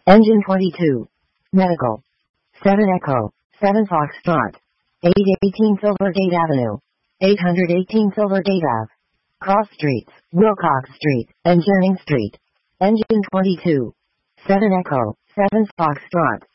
Engine 22. Medical. 7 Echo. 7 Foxtrot. 818 Silvergate Avenue. 818 Silvergate Ave. Cross Streets, Wilcox Street, and Jennings Street. Engine 22. 7 Echo. 7 Foxtrot.